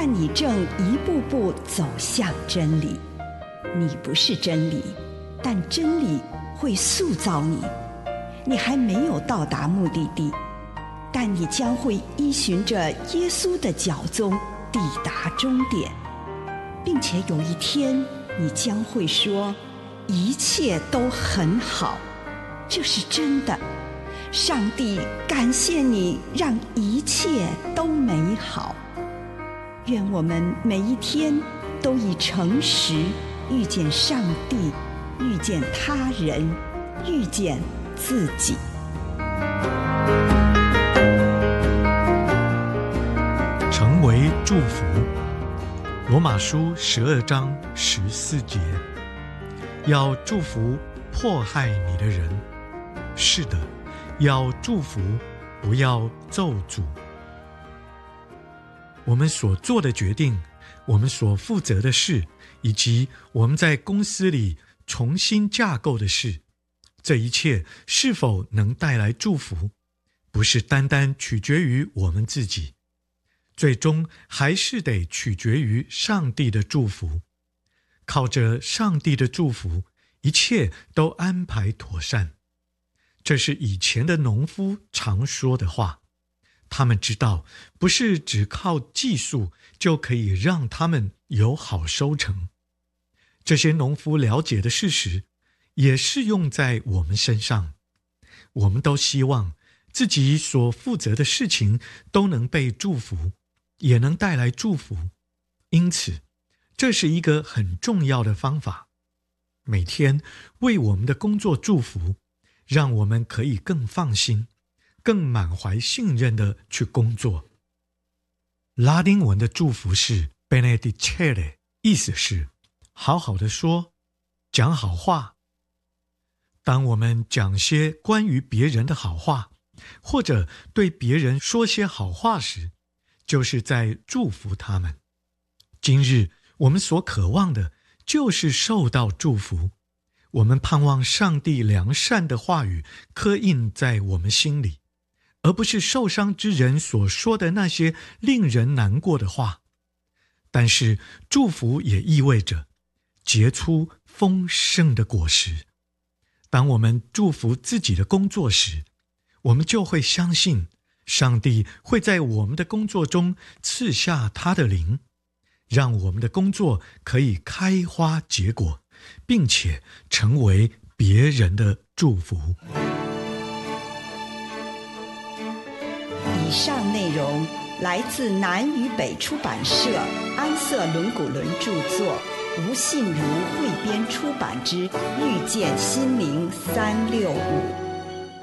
但你正一步步走向真理。你不是真理，但真理会塑造你。你还没有到达目的地，但你将会依循着耶稣的脚踪抵达终点，并且有一天你将会说，一切都很好。这是真的。上帝感谢你，让一切都美好。愿我们每一天都以诚实遇见上帝，遇见他人，遇见自己。 成为祝福。罗马书12章14节，要祝福迫害你的人。是的，要祝福，不要咒诅。我们所做的决定，我们所负责的事，以及我们在公司里重新架构的事，这一切是否能带来祝福，不是单单取决于我们自己，最终还是得取决于上帝的祝福。靠着上帝的祝福，一切都安排妥善。这是以前的农夫常说的话。他们知道，不是只靠技术就可以让他们有好收成。这些农夫了解的事实，也适用在我们身上。我们都希望自己所负责的事情都能被祝福，也能带来祝福。因此，这是一个很重要的方法。每天为我们的工作祝福，让我们可以更放心，更满怀信任地去工作。拉丁文的祝福是 benedicere， 意思是好好的说，讲好话。当我们讲些关于别人的好话，或者对别人说些好话时，就是在祝福他们。今日我们所渴望的就是受到祝福。我们盼望上帝良善的话语刻印在我们心里，而不是受伤之人所说的那些令人难过的话。但是祝福也意味着结出丰盛的果实。当我们祝福自己的工作时，我们就会相信上帝会在我们的工作中赐下他的灵，让我们的工作可以开花结果，并且成为别人的祝福。 以上内容来自南与北出版社安瑟伦古伦著作，吴信如汇编出版之《遇见心灵365》。